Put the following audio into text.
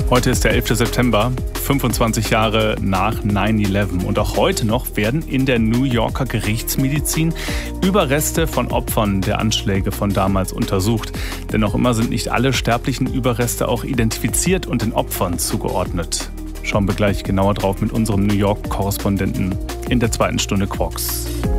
Heute ist der 11. September, 25 Jahre nach 9/11. Und auch heute noch werden in der New Yorker Gerichtsmedizin Überreste von Opfern der Anschläge von damals untersucht. Denn noch immer sind nicht alle sterblichen Überreste auch identifiziert und den Opfern zugeordnet. Schauen wir gleich genauer drauf mit unserem New York-Korrespondenten in der zweiten Stunde Quarks.